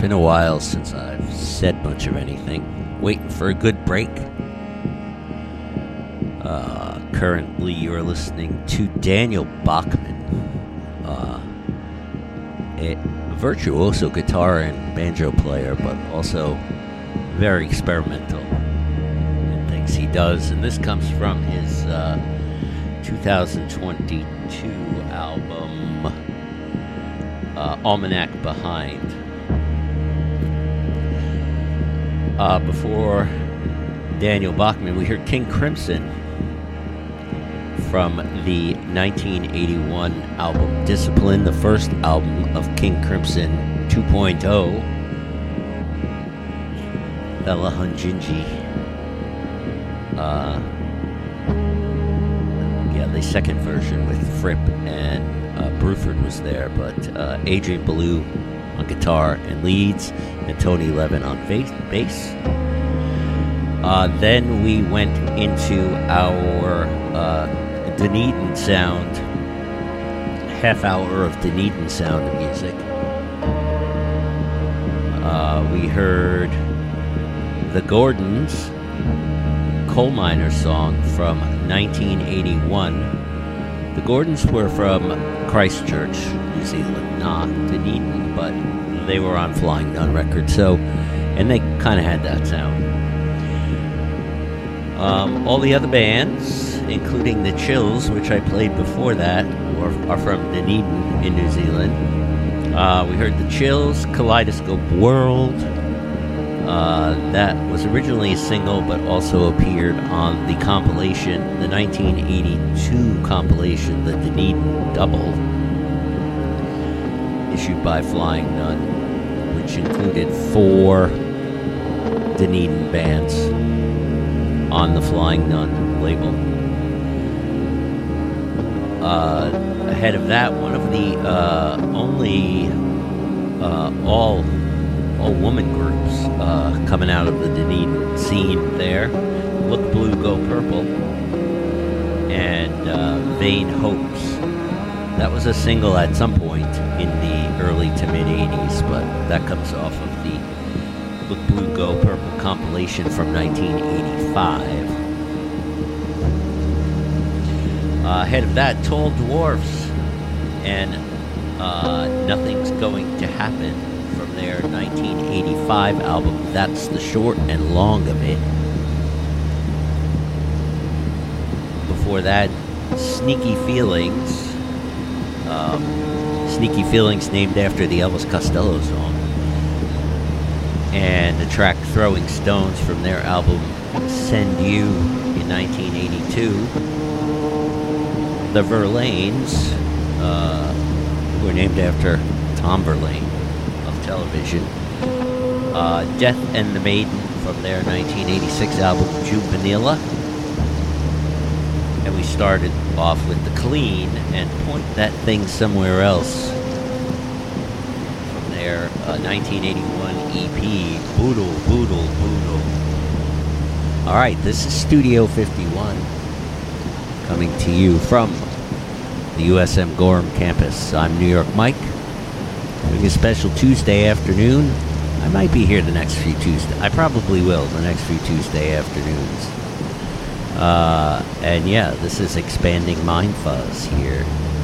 been a while since I've said much of anything. Waiting for a good break. Currently, you're listening to Daniel Bachman, a virtuoso guitar and banjo player, but also very experimental in things he does. And this comes from his 2022 album, Almanac Behind. Before Daniel Bachman, we heard King Crimson from the 1981 album Discipline, the first album of King Crimson 2.0. Bella Hunjinji. The second version with Fripp and Bruford was there, but Adrian Belew on guitar and leads, and Tony Levin on bass. Then we went into our Dunedin sound, half hour of Dunedin sound music. We heard the Gordons, Coal Miner song from 1981. The Gordons were from Christchurch, New Zealand, not Dunedin, but they were on Flying Nun Records, and they kind of had that sound. All the other bands, including the Chills, which I played before that, are from Dunedin in New Zealand. We heard the Chills, Kaleidoscope World. That was originally a single, but also appeared on the compilation, the 1982 compilation, the Dunedin Double, issued by Flying Nun, which included 4 Dunedin bands on the Flying Nun label. Ahead of that, one of the only all-woman groups coming out of the Dunedin scene there, Look Blue, Go Purple, and Vain Hopes. That was a single at some point in the early to mid-'80s, but that comes off of the Look Blue, Go Purple compilation from 1985. Ahead of that, Tall Dwarfs and Nothing's Going to Happen from their 1985 album. That's the short and long of it. Before that, Sneaky Feelings. Sneaky Feelings named after the Elvis Costello song. And the track Throwing Stones from their album Send You in 1982. The Verlaines, who were named after Tom Verlaine of television. Death and the Maiden from their 1986 album Juvenila. And we started off with The Clean and Point That Thing Somewhere Else from their 1981 EP, Boodle, Boodle, Boodle. Alright, this is Studio 51, coming to you from the USM Gorham campus. I'm New York Mike, doing a special Tuesday afternoon. I might be here the next few Tuesdays. I probably will the next few Tuesday afternoons. And yeah, this is Expanding Mind Fuzz here